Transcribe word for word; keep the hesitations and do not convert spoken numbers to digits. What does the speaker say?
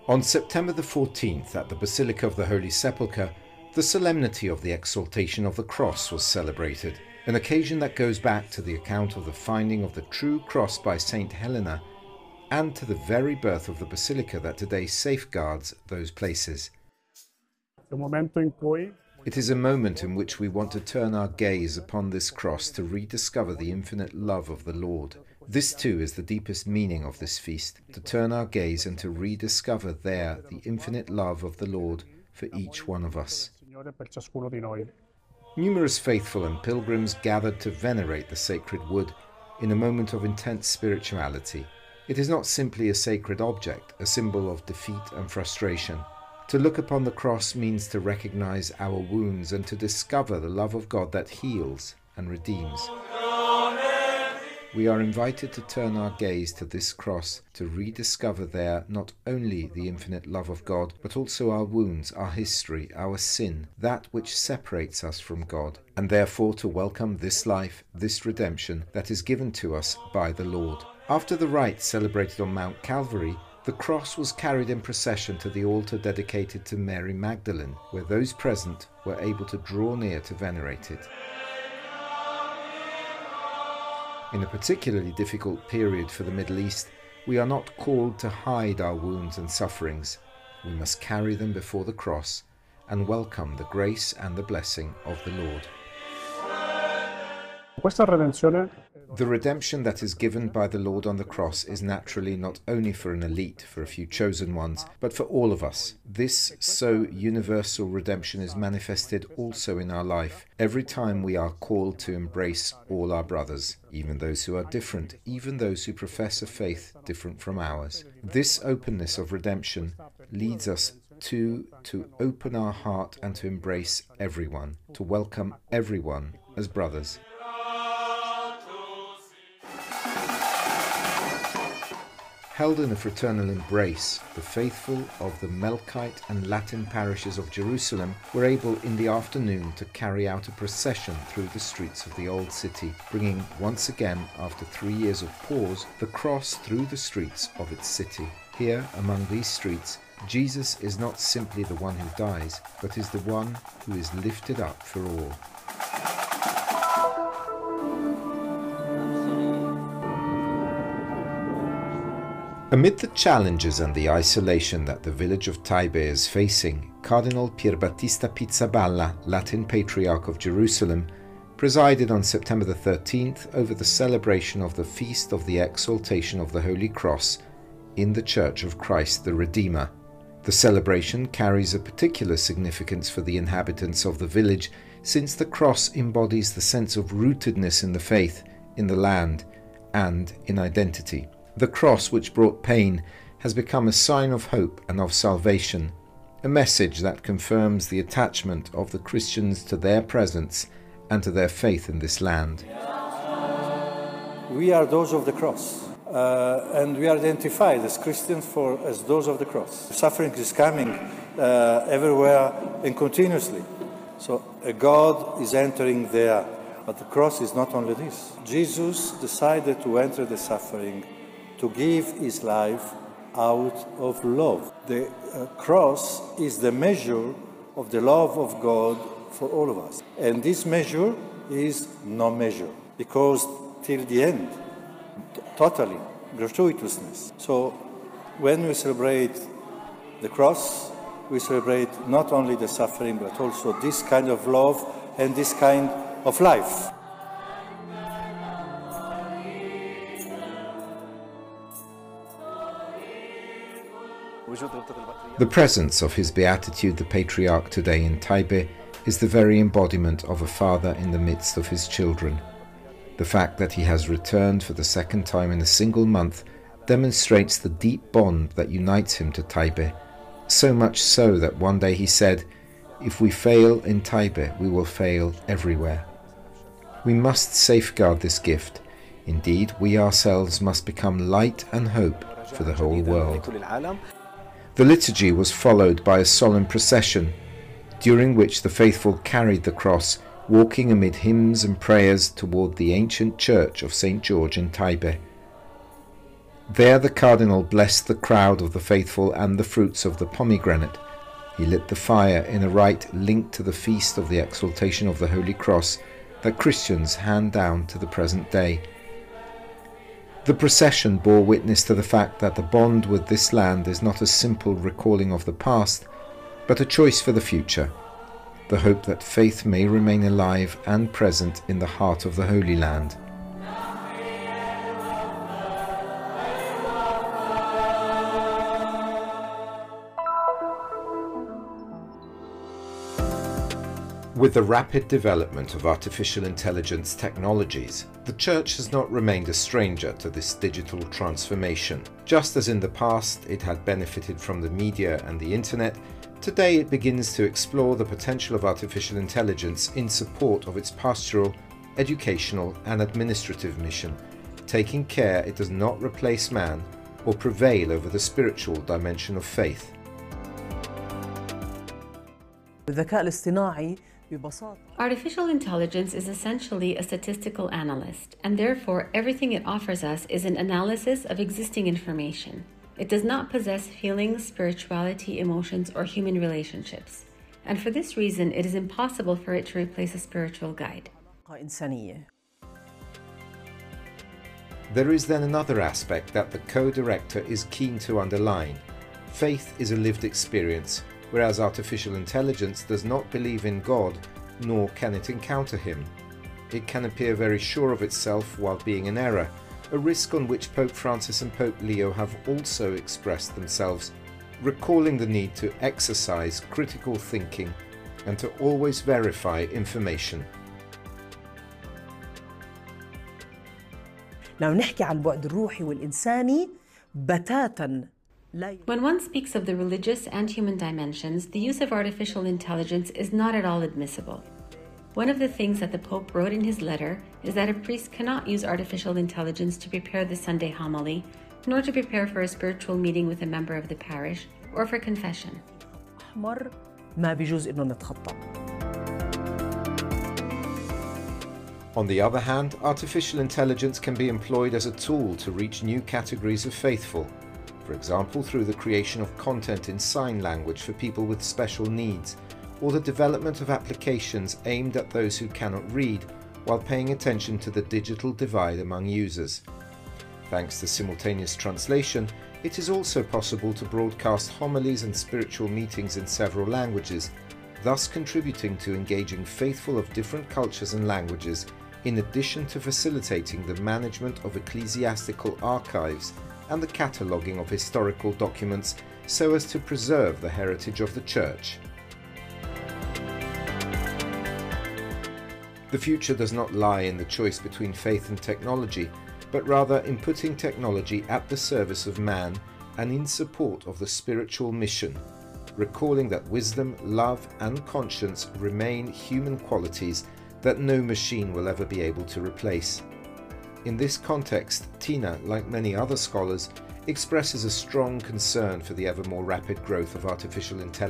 On September the fourteenth, at the Basilica of the Holy Sepulchre, the solemnity of the exaltation of the cross was celebrated, an occasion that goes back to the account of the finding of the true cross by Saint Helena and to the very birth of the basilica that today safeguards those places. It is a moment in which we want to turn our gaze upon this cross to rediscover the infinite love of the Lord. This too is the deepest meaning of this feast, to turn our gaze and to rediscover there the infinite love of the Lord for each one of us. Numerous faithful and pilgrims gathered to venerate the sacred wood in a moment of intense spirituality. It is not simply a sacred object, a symbol of defeat and frustration. To look upon the cross means to recognize our wounds and to discover the love of God that heals and redeems. We are invited to turn our gaze to this cross, to rediscover there not only the infinite love of God, but also our wounds, our history, our sin, that which separates us from God, and therefore to welcome this life, this redemption that is given to us by the Lord. After the rite celebrated on Mount Calvary, the cross was carried in procession to the altar dedicated to Mary Magdalene, where those present were able to draw near to venerate it. In a particularly difficult period for the Middle East, we are not called to hide our wounds and sufferings. We must carry them before the cross and welcome the grace and the blessing of the Lord. The redemption that is given by the Lord on the cross is naturally not only for an elite, for a few chosen ones, but for all of us. This so universal redemption is manifested also in our life, every time we are called to embrace all our brothers, even those who are different, even those who profess a faith different from ours. This openness of redemption leads us to, to open our heart and to embrace everyone, to welcome everyone as brothers. Held in a fraternal embrace, the faithful of the Melkite and Latin parishes of Jerusalem were able in the afternoon to carry out a procession through the streets of the old city, bringing once again, after three years of pause, the cross through the streets of its city. Here, among these streets, Jesus is not simply the one who dies, but is the one who is lifted up for all. Amid the challenges and the isolation that the village of Taibe is facing, Cardinal Pierbattista Pizzaballa, Latin Patriarch of Jerusalem, presided on September the thirteenth over the celebration of the Feast of the Exaltation of the Holy Cross in the Church of Christ the Redeemer. The celebration carries a particular significance for the inhabitants of the village, since the cross embodies the sense of rootedness in the faith, in the land, and in identity. The cross which brought pain has become a sign of hope and of salvation, a message that confirms the attachment of the Christians to their presence and to their faith in this land. We are those of the cross, uh, and we are identified as Christians for, as those of the cross. Suffering is coming uh, everywhere and continuously. So uh, God is entering there, but the cross is not only this. Jesus decided to enter the suffering, to give his life out of love. The uh, cross is the measure of the love of God for all of us. And this measure is no measure, because till the end, t- totally, gratuitousness. So when we celebrate the cross, we celebrate not only the suffering, but also this kind of love and this kind of life. The presence of His Beatitude the Patriarch today in Taibe is the very embodiment of a father in the midst of his children. The fact that he has returned for the second time in a single month demonstrates the deep bond that unites him to Taibe, so much so that one day he said, "If we fail in Taibe, we will fail everywhere." We must safeguard this gift. Indeed, we ourselves must become light and hope for the whole world. The liturgy was followed by a solemn procession, during which the faithful carried the cross, walking amid hymns and prayers toward the ancient church of Saint George in Taibe. There the cardinal blessed the crowd of the faithful and the fruits of the pomegranate. He lit the fire in a rite linked to the feast of the exaltation of the Holy Cross that Christians hand down to the present day. The procession bore witness to the fact that the bond with this land is not a simple recalling of the past, but a choice for the future, the hope that faith may remain alive and present in the heart of the Holy Land. With the rapid development of artificial intelligence technologies, the Church has not remained a stranger to this digital transformation. Just as in the past it had benefited from the media and the internet, today it begins to explore the potential of artificial intelligence in support of its pastoral, educational and administrative mission, taking care it does not replace man or prevail over the spiritual dimension of faith. الذكاء الاصطناعي Artificial intelligence is essentially a statistical analyst, and therefore everything it offers us is an analysis of existing information. It does not possess feelings, spirituality, emotions, or human relationships. And for this reason, it is impossible for it to replace a spiritual guide. There is then another aspect that the co-director is keen to underline. Faith is a lived experience, whereas artificial intelligence does not believe in God, nor can it encounter him. It can appear very sure of itself while being in error, a risk on which Pope Francis and Pope Leo have also expressed themselves, recalling the need to exercise critical thinking and to always verify information. لو نحكي عن البعد الروحي والإنساني بتاتا. When one speaks of the religious and human dimensions, the use of artificial intelligence is not at all admissible. One of the things that the Pope wrote in his letter is that a priest cannot use artificial intelligence to prepare the Sunday homily, nor to prepare for a spiritual meeting with a member of the parish, or for confession. أحمر ما بيجوز إنه نتخطى. On the other hand, artificial intelligence can be employed as a tool to reach new categories of faithful. For example, through the creation of content in sign language for people with special needs, or the development of applications aimed at those who cannot read, while paying attention to the digital divide among users. Thanks to simultaneous translation, it is also possible to broadcast homilies and spiritual meetings in several languages, thus contributing to engaging faithful of different cultures and languages, in addition to facilitating the management of ecclesiastical archives and the cataloguing of historical documents so as to preserve the heritage of the Church. The future does not lie in the choice between faith and technology, but rather in putting technology at the service of man and in support of the spiritual mission, recalling that wisdom, love and conscience remain human qualities that no machine will ever be able to replace. In this context, Tina, like many other scholars, expresses a strong concern for the ever more rapid growth of artificial intelligence